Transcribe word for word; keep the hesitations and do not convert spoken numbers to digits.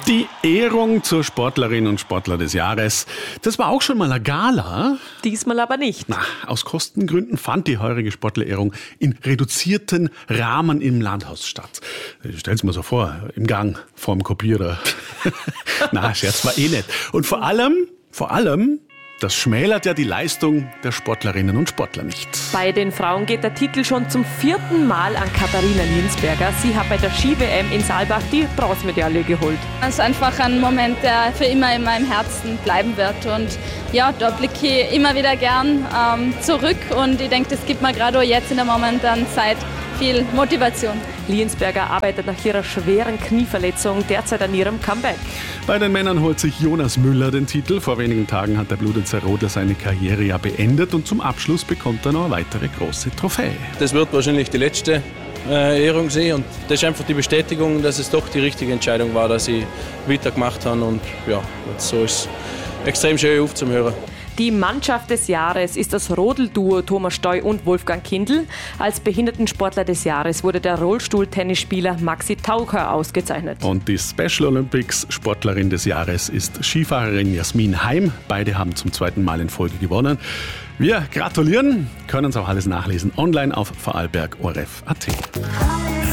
Die Ehrung zur Sportlerin und Sportler des Jahres. Das war auch schon mal eine Gala. Diesmal aber nicht. Na, aus Kostengründen fand die heurige Sportlerehrung in reduzierten Rahmen im Landhaus statt. Stell's mir so vor, im Gang, vorm Kopierer. Na, Scherz war eh nicht. Und vor allem, vor allem, das schmälert ja die Leistung der Sportlerinnen und Sportler nicht. Bei den Frauen geht der Titel schon zum vierten Mal an Katharina Liensberger. Sie hat bei der Ski-W M in Saalbach die Bronzemedaille geholt. Es ist einfach ein Moment, der für immer in meinem Herzen bleiben wird. Und ja, da blicke ich immer wieder gern ähm, zurück. Und ich denke, das gibt mir gerade jetzt in der momentanen Zeit viel Motivation. Liensberger arbeitet nach ihrer schweren Knieverletzung derzeit an ihrem Comeback. Bei den Männern holt sich Jonas Müller den Titel. Vor wenigen Tagen hat der Bludenzer Rodler seine Karriere ja beendet und zum Abschluss bekommt er noch eine weitere große Trophäe. Das wird wahrscheinlich die letzte äh, Ehrung sein und das ist einfach die Bestätigung, dass es doch die richtige Entscheidung war, dass ich weitergemacht habe und ja, so ist es extrem schön aufzuhören. Die Mannschaft des Jahres ist das Rodel-Duo Thomas Steu und Wolfgang Kindl. Als Behindertensportler des Jahres wurde der Rollstuhl-Tennisspieler Maxi Taucher ausgezeichnet. Und die Special Olympics Sportlerin des Jahres ist Skifahrerin Jasmin Heim. Beide haben zum zweiten Mal in Folge gewonnen. Wir gratulieren, können es auch alles nachlesen online auf vorarlberg punkt o r f punkt a t.